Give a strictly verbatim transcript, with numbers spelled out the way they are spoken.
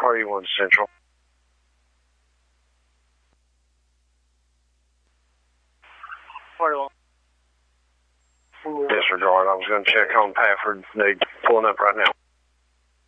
Party one Central. Party one. Disregard. I was going to check on Pafford. They pulling up right now.